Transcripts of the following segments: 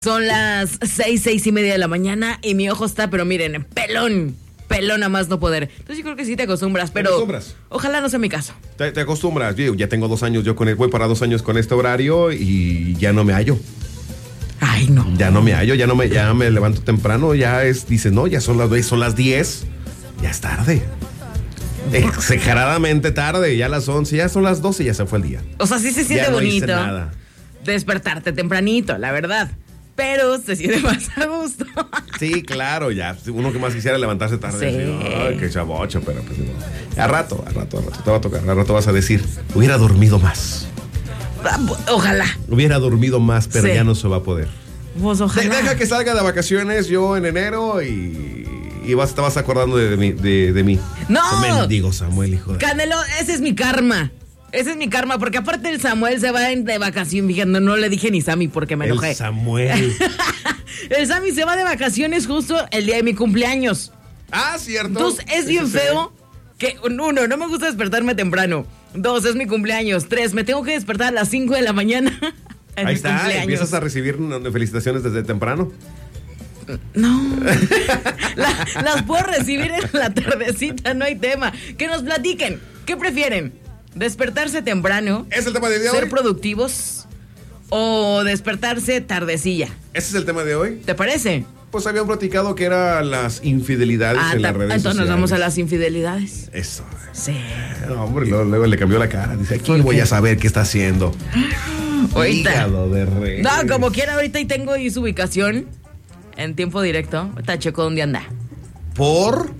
Son las 6:30 de la mañana y mi ojo está, pero miren, pelón a más no poder. Entonces yo creo que sí te acostumbras, pero ¿te acostumbras? Ojalá no sea mi caso. Te acostumbras. Yo ya tengo 2 años, voy para 2 años con este horario y ya no me hallo. Ay, no. Ya no me hallo, ya me levanto temprano, dices, no, ya son las 10, ya es tarde. Exageradamente tarde, ya las 11, ya son las 12, ya se fue el día. O sea, sí se siente ya bonito. No hice nada. Despertarte tempranito, la verdad. Pero se siente más a gusto. Sí, claro, ya. Uno que más quisiera levantarse tarde. Sí. Así, ay, qué chavocho, pero pues no. A rato te va a tocar. A rato vas a decir, hubiera dormido más. Ojalá. Hubiera dormido más, pero sí. Ya no se va a poder. Pues ojalá. Deja que salga de vacaciones yo en enero y te vas acordando de mí. No. Mendigo Samuel, hijo de... Canelo, ese es mi karma. Ese es mi karma, porque aparte el Samuel se va de vacaciones. Fíjate, no le dije ni Sammy porque me enojé. El Samuel. El Sammy se va de vacaciones justo el día de mi cumpleaños. Ah, cierto. Entonces es bien feo que, 1, no me gusta despertarme temprano. 2, es mi cumpleaños. 3, me tengo que despertar a las 5 de la mañana. Ahí está, empiezas a recibir felicitaciones desde temprano. No. Las puedo recibir en la tardecita, no hay tema. Que nos platiquen. ¿Qué prefieren? ¿Despertarse temprano? ¿Es el tema de hoy? ¿Ser productivos? ¿O despertarse tardecilla? ¿Ese es el tema de hoy? ¿Te parece? Pues habían platicado que eran las infidelidades en las redes sociales. Entonces nos vamos a las infidelidades. Eso. Sí. No, hombre, luego le cambió la cara. Dice, aquí voy a saber qué está haciendo. Ahorita. Hígado de rey. No, como quiera, ahorita y tengo ahí su ubicación en tiempo directo. Ahorita checo dónde anda. ¿Por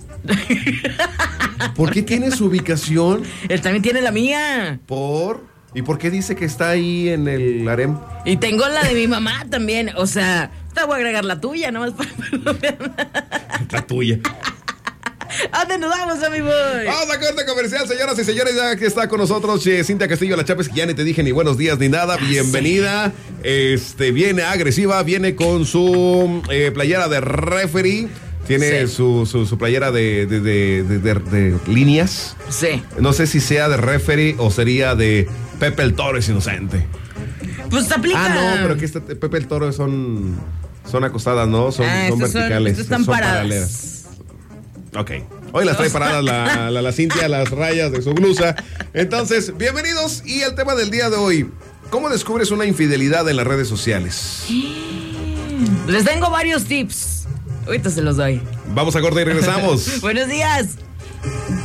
qué tiene su ubicación? Él también tiene la mía. ¿Y por qué dice que está ahí en el harem? Y tengo la de mi mamá también. O sea, te voy a agregar la tuya, nomás para... La tuya. ¿A dónde nos vamos, amigo? Vamos a corte comercial, señoras y señores. Ya que está con nosotros Cintia Castillo La Chávez, que ya ni te dije ni buenos días ni nada. Bienvenida. Viene agresiva, viene con su playera de referee. Tiene su playera de líneas. Sí. No sé si sea de referee o sería de Pepe el Toro es inocente. Pues te aplica. Ah, no, pero que Pepe el Toro son acostadas, ¿no? Son verticales. Están paradas. Paralelas. Ok. Hoy las trae paradas la Cintia, las rayas de su blusa. Entonces, bienvenidos. Y el tema del día de hoy: ¿cómo descubres una infidelidad en las redes sociales? Les tengo varios tips. Ahorita se los doy. Vamos a corte y regresamos. Buenos días.